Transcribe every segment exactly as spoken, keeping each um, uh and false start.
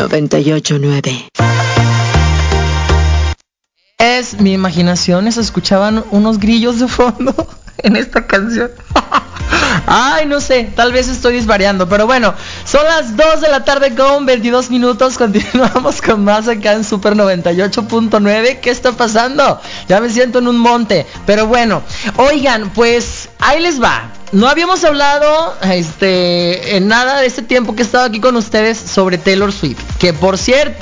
noventa y ocho punto nueve. Es mi imaginación, se escuchaban unos grillos de fondo en esta canción. Ay, no sé, tal vez estoy disvariando, pero bueno, son las dos de la tarde con veintidós minutos, continuamos con más acá en Super noventa y ocho punto nueve. ¿Qué está pasando? Ya me siento en un monte, pero bueno, oigan, pues ahí les va. No habíamos hablado este, en nada de este tiempo que he estado aquí con ustedes sobre Taylor Swift, que por cierto,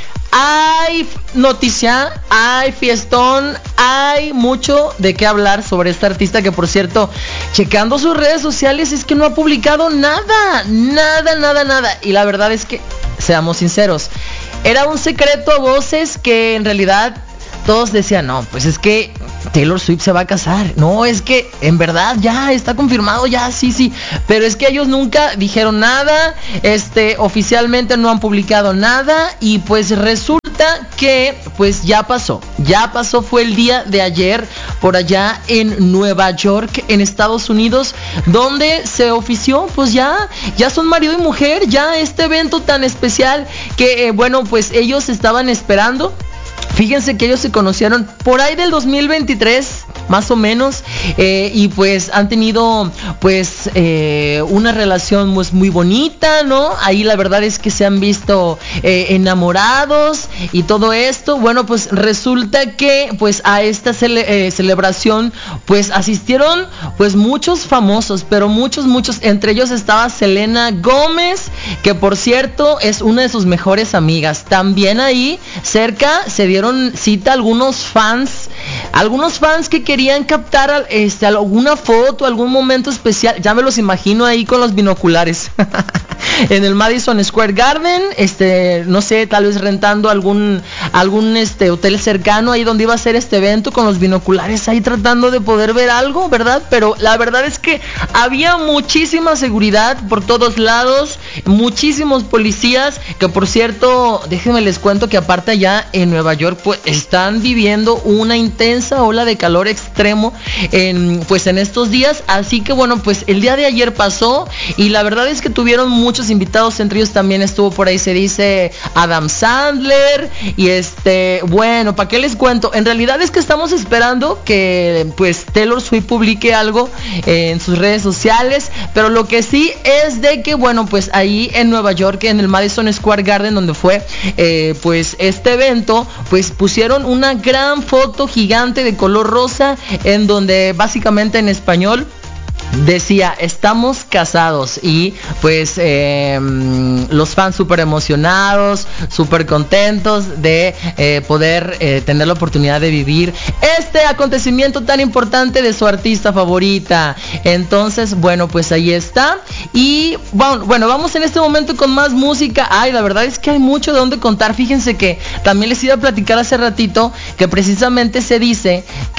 hay noticia, hay fiestón, hay mucho de qué hablar sobre esta artista que, por cierto, checando sus redes sociales es que no ha publicado nada, nada, nada, nada. Y la verdad es que, seamos sinceros, era un secreto a voces que en realidad todos decían, no, pues es que Taylor Swift se va a casar. No, es que en verdad ya está confirmado, ya, sí, sí. Pero es que ellos nunca dijeron nada, este, oficialmente no han publicado nada. Y pues resulta que pues ya pasó, ya pasó, fue el día de ayer por allá en Nueva York, en Estados Unidos, donde se ofició, pues ya, ya son marido y mujer, ya este evento tan especial que, eh, bueno, pues ellos estaban esperando. Fíjense que ellos se conocieron por ahí del dos mil veintitrés, más o menos, eh, y pues han tenido pues eh, una relación pues muy bonita, ¿no? Ahí la verdad es que se han visto eh, enamorados y todo esto. Bueno, pues resulta que pues a esta cele- eh, celebración pues asistieron pues muchos famosos, pero muchos, muchos, entre ellos estaba Selena Gómez, que por cierto es una de sus mejores amigas. También ahí cerca se dieron cita algunos fans, algunos fans que querían captar este, alguna foto, algún momento especial. Ya me los imagino ahí con los binoculares en el Madison Square Garden, este, no sé, tal vez rentando algún, algún este, hotel cercano ahí donde iba a ser este evento, con los binoculares ahí tratando de poder ver algo, ¿verdad? Pero la verdad es que había muchísima seguridad por todos lados, muchísimos policías, que por cierto, déjenme les cuento que aparte allá en Nueva York pues están viviendo una intensa ola de calor extremo en, pues en estos días. Así que bueno, pues el día de ayer pasó y la verdad es que tuvieron muchos invitados, entre ellos también estuvo por ahí, se dice, Adam Sandler. Y este, bueno, ¿para qué les cuento? En realidad es que estamos esperando que pues Taylor Swift publique algo eh, en sus redes sociales, pero lo que sí es de que bueno, pues ahí en Nueva York, en el Madison Square Garden, donde fue eh, pues este evento, pues pusieron una gran foto gigante de color rosa, en donde básicamente en español decía, estamos casados. Y pues eh, los fans súper emocionados, súper contentos de eh, poder eh, tener la oportunidad de vivir este acontecimiento tan importante de su artista favorita. Entonces, bueno, pues ahí está. Y bueno, bueno, vamos en este momento con más música. Ay, la verdad es que hay mucho de dónde contar. Fíjense que también les iba a platicar hace ratito que precisamente se dice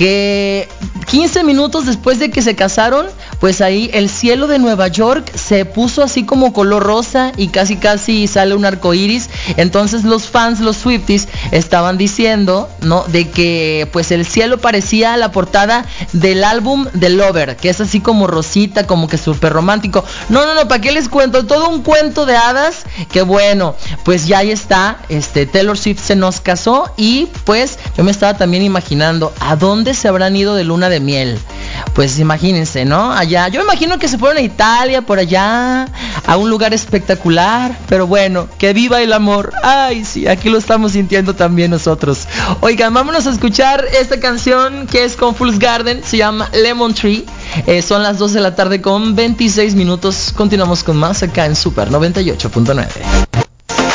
que quince minutos después de que se casaron, pues ahí el cielo de Nueva York se puso así como color rosa y casi casi sale un arco iris. Entonces los fans, los Swifties, estaban diciendo, ¿no?, de que pues el cielo parecía la portada del álbum The Lover, que es así como rosita, como que súper romántico. No, no, no, ¿para qué les cuento? Todo un cuento de hadas. Que bueno, pues ya ahí está, este, Taylor Swift se nos casó. Y pues yo me estaba también imaginando, ¿a dónde se habrán ido de luna de miel? Pues imagínense, ¿no? Allá, yo me imagino que se fueron a Italia, por allá, a un lugar espectacular. Pero bueno, que viva el amor. Ay, sí, aquí lo estamos sintiendo también nosotros. Oigan, vámonos a escuchar esta canción que es con Fool's Garden, se llama Lemon Tree. eh, Son las dos de la tarde con veintiséis minutos. Continuamos con más acá en Super noventa y ocho punto nueve.